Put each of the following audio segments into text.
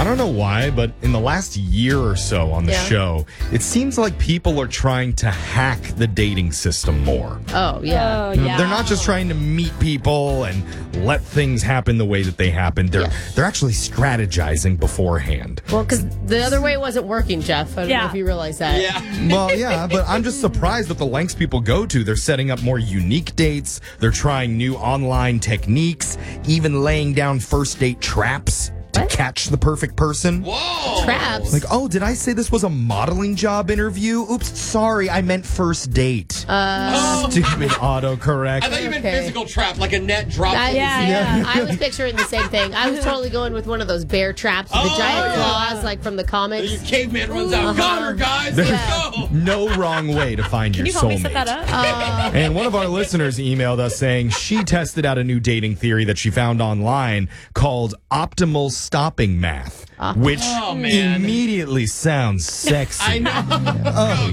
don't know why, but in the last year or so on the show, it seems like people are trying to hack the dating system more. Oh, yeah. Oh, yeah. They're not just trying to meet people and let things happen the way that they happen. They're actually strategizing beforehand. Well, because the other way wasn't working, Jeff. I don't know if you realize that. Yeah. Well, yeah, but I'm just surprised at the lengths people go to. They're setting up more unique dates. They're trying new online techniques, even laying down first date traps to catch the perfect person. Whoa. Traps. Like, oh, did I say this was a modeling job interview? Oops, sorry, I meant first date. Stupid autocorrect. I thought you meant physical trap, like a net drop. I was picturing the same thing. I was totally going with one of those bear traps with the giant claws, like from the comics. Your caveman runs out. Got her, guys. Let's go. No wrong way to find your Can you help me soulmate. set that up? And one of our listeners emailed us saying she tested out a new dating theory that she found online called optimal stopping math, which immediately sounds sexy. I know. Oh,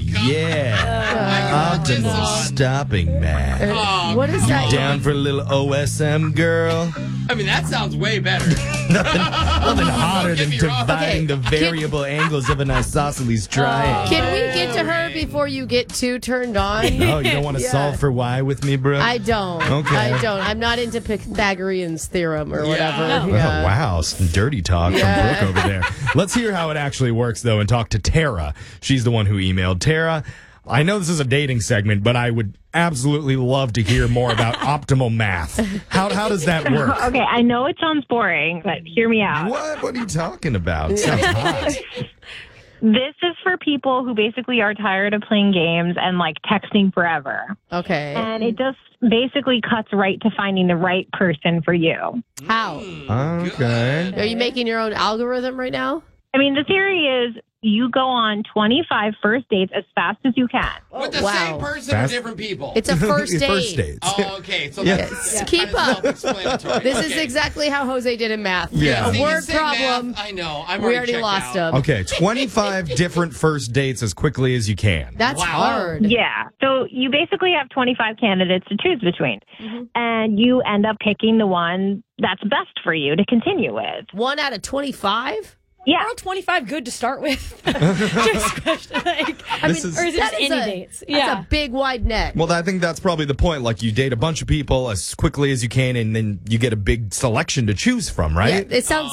yeah. Optimal stopping math. What is that? Down for a little OSM, girl? I mean, that sounds way better. Nothing hotter than Don't get me wrong. dividing the variable angles of an isosceles triangle. Can we get to her before you get too turned on? Oh, you don't want to solve for Y with me, bro? I don't. Okay. I don't. I'm not into Pythagorean's theorem or whatever. Oh, wow. Some dirty talk from Brooke over there. Let's hear how it actually works, though, and talk to Tara. She's the one who emailed. Tara, I know this is a dating segment, but I would absolutely love to hear more about optimal math. How does that work? Okay, I know it sounds boring, but hear me out. What are you talking about? It sounds hot. This is for people who basically are tired of playing games and like texting forever. Okay. And it just basically cuts right to finding the right person for you. How? Okay. Are you making your own algorithm right now? I mean, the theory is you go on 25 first dates as fast as you can. With the same person or different people? It's a first date. First dates. Oh, okay. So Yeah. that's Keep up. self-explanatory. This is exactly how Jose did in math. Yeah. A See, you word say problem. math, I know. I'm We already checked lost out. him. Okay, 25 different first dates as quickly as you can. That's Wow. hard. Yeah. So you basically have 25 candidates to choose between. And you end up picking the one that's best for you to continue with. 1 out of 25? Yeah. Aren't 25 good to start with? Just question, like, I This mean, is- or is it that just is any a, dates? That's a big wide net. Well, I think that's probably the point. Like, you date a bunch of people as quickly as you can, and then you get a big selection to choose from, right? Yeah, it sounds